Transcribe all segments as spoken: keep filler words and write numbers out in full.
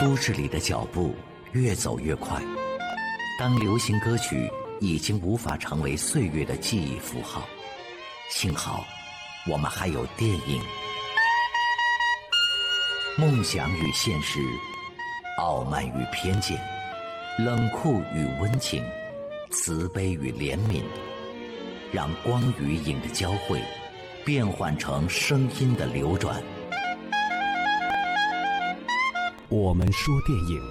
都市里的脚步越走越快，当流行歌曲已经无法成为岁月的记忆符号，幸好我们还有电影。梦想与现实，傲慢与偏见，冷酷与温情，慈悲与怜悯，让光与影的交汇变换成声音的流转。 我们说电影。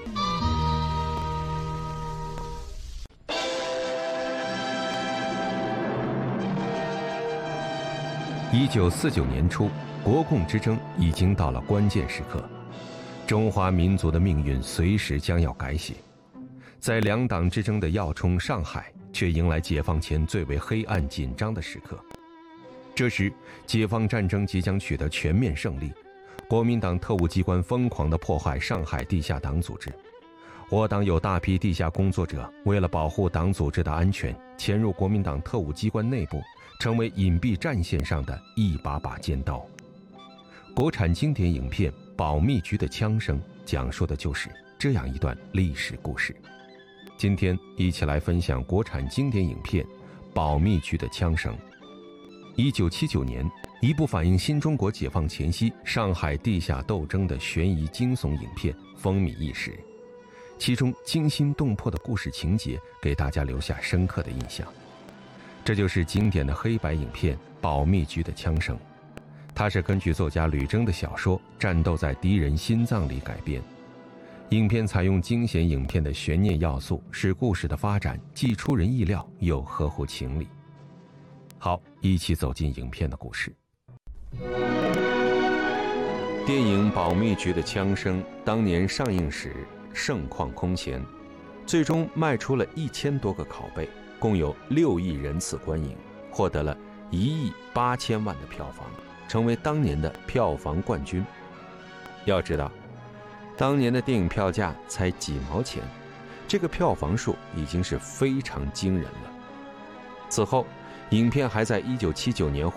一九四九年初，国共之争已经到了关键时刻，中华民族的命运随时将要改写。在两党之争的要冲上海，却迎来解放前最为黑暗紧张的时刻。这时，解放战争即将取得全面胜利，国民党特务机关疯狂地迫害上海地下党组织。我党有大批地下工作者为了保护党组织的安全，潜入国民党特务机关内部，成为隐蔽战线上的一把把尖刀。国产经典影片《保密局的枪声》讲述的就是这样一段历史故事。今天一起来分享国产经典影片《保密局的枪声》。一九七九年，一部反映新中国解放前夕上海地下斗争的悬疑惊悚影片风靡一时，其中惊心动魄的故事情节给大家留下深刻的印象。这就是经典的黑白影片《保密局的枪声》，它是根据作家吕征的小说《战斗在敌人心脏里》改编。影片采用惊险影片的悬念要素，使故事的发展既出人意料又合乎情理。好，一起走进影片的故事。电影《保密局的枪声》当年上映时盛况空前，最终卖出了一千多个拷贝，共有六亿人次观影，获得了一亿八千万的票房，成为当年的票房冠军。要知道，当年的电影票价才几毛钱，这个票房数已经是非常惊人了。此后，影片还在一九七九年